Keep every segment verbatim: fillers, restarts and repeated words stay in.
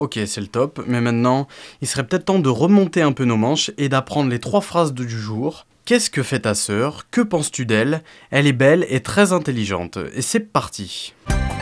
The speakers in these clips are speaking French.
Ok, c'est le top, mais maintenant, il serait peut-être temps de remonter un peu nos manches et d'apprendre les trois phrases du jour. Qu'est-ce que fait ta sœur? Que penses-tu d'elle? Elle est belle et très intelligente. Et c'est parti.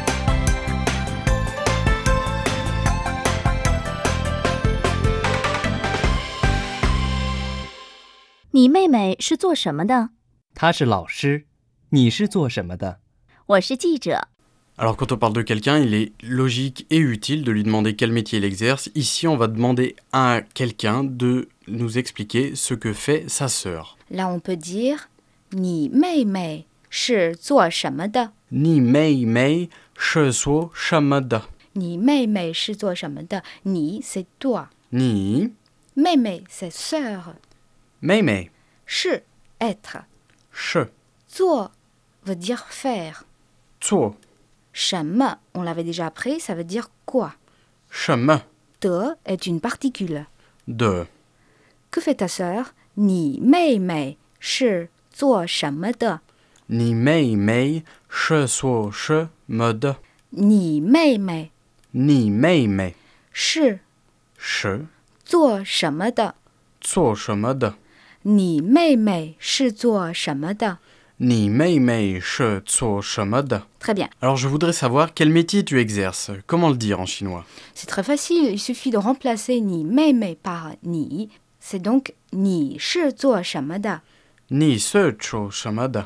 你妹妹是做什么的？ 她是老师，你是做什么的？ 我是记者。 Alors quand on parle de quelqu'un, il est logique et utile de lui demander quel métier il exerce. Ici, on va demander à quelqu'un de nous expliquer ce que fait sa sœur. Là, on peut dire 你妹妹是做什么的？ Ni mei mei, she suo shamada. 你妹妹是做什么的？你 c'est toi， Ni 妹妹 c'est sœur， mei mei, 是 être， she 做 veut dire faire。 suo 什么 on l'avait déjà appris, ça veut dire quoi. shame De est une particule. de. Que fait ta sœur? 你妹妹是做什么的？ Ni mei mei, she suo she mode. 你妹妹 Ni mei mei, 是 she 做什么的？ suo shamada. 你妹妹是做什么的？ Ni mei mei, she suo shamada. Très bien. Alors je voudrais savoir quel métier tu exerces. Comment le dire en chinois? C'est très facile, il suffit de remplacer 你妹妹 par 你. C'est donc 你是做什么的？ Ni se cho shamada.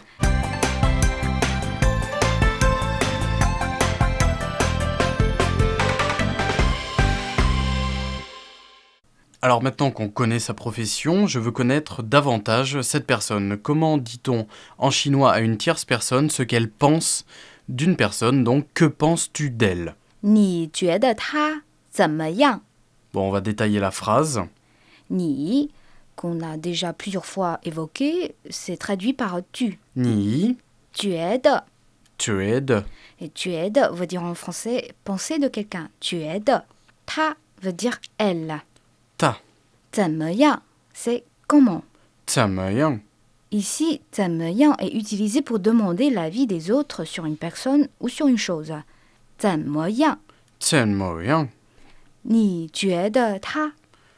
Alors maintenant qu'on connaît sa profession, je veux connaître davantage cette personne. Comment dit-on en chinois à une tierce personne ce qu'elle pense d'une personne? Donc, que penses-tu d'elle? 你觉得她怎么样？ Bon, on va détailler la phrase. 你 qu'on a déjà plusieurs fois évoqué, c'est traduit par tu. Ni 觉得 tu de. et 觉得 veut dire en français penser de quelqu'un. 觉得 她 veut dire elle. Ta 怎么样 c'est comment. Tsamayang. Ici, 怎么样 est utilisé pour demander l'avis des autres sur une personne ou sur une chose. 怎么样 Tsenmoyang. 你觉得她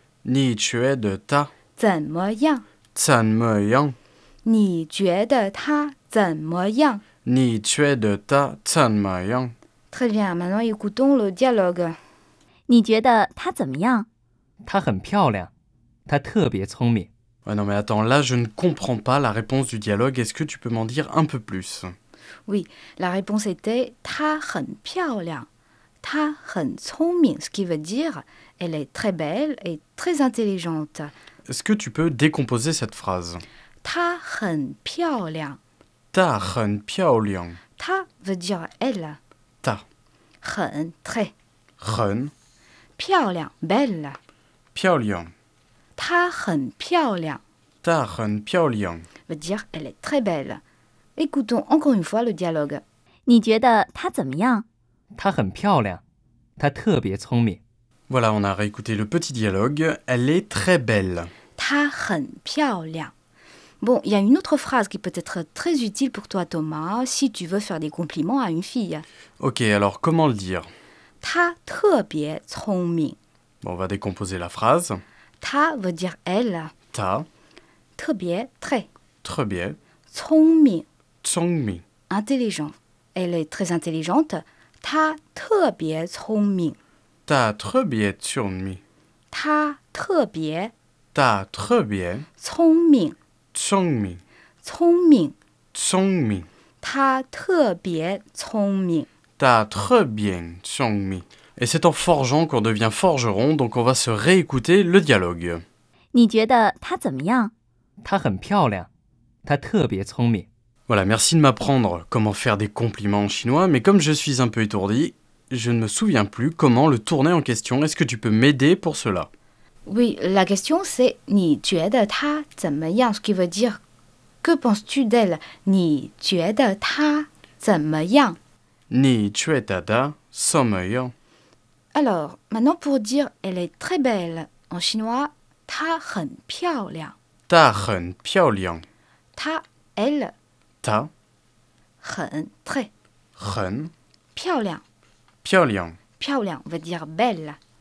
Ni chue de ta. 怎么样 Tsanmoyang. 你觉得她怎么样 Ni chue de ta. Tsanmoyang. Très bien, maintenant écoutons le dialogue. 你觉得她怎么样？ 她很漂亮，她特别聪明。 Ouais, non mais attends, là je ne comprends pas la réponse du dialogue. Est-ce que tu peux m'en dire un peu plus? Oui, la réponse était 她很漂亮，她很聪明, ce qui veut dire elle est très belle et très intelligente. Est-ce que tu peux décomposer cette phrase? 她很漂亮， Ta hen piaoliang. 她 veut dire elle, Ta 很 très, hen 漂亮 belle. piaoliang. 她很漂亮 Ta hen piaoliang. veut dire elle est très belle. Écoutons encore une fois le dialogue. 你觉得她怎么样？ 她很漂亮，她特别聪明。 Voilà, on a réécouté le petit dialogue. Elle est très belle. 她很漂亮. Bon, il y a une autre phrase qui peut être très utile pour toi, Thomas, si tu veux faire des compliments à une fille. Ok, alors comment le dire? 她特别聪明. Bon, on va décomposer la phrase. 她 veut dire elle, Ta 特别 très, très bien. 聪明 Tsongmi. intelligent. Elle est très intelligente. 她特别聪明. Ta très bien tsongmi. 她特别 Ta très bien 聪明 tsongmi. 聪明 Tsongmi. 她特别聪明. Ta très bien tsongmi. Et c'est en forgeant qu'on devient forgeron, donc on va se réécouter le dialogue. 你觉得她怎么样？ 她很漂亮，她特别聪明。 Voilà, merci de m'apprendre comment faire des compliments en chinois, mais comme je suis un peu étourdi, je ne me souviens plus comment le tourner en question. Est-ce que tu peux m'aider pour cela? Oui, la question c'est 你觉得她怎么样, ce qui veut dire que penses-tu d'elle? 你觉得她怎么样? Ni chuetada someyo. Alors, maintenant pour dire elle est très belle, en chinois, 她很漂亮. Ta hen piaoliang. 她 elle, Ta 很 très, hen 漂亮. piaoliang. 漂亮 veut dire belle.